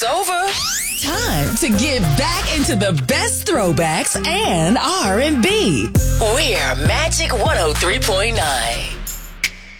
It's over. Time to get back into the best throwbacks and R&B. We're Magic 103.9.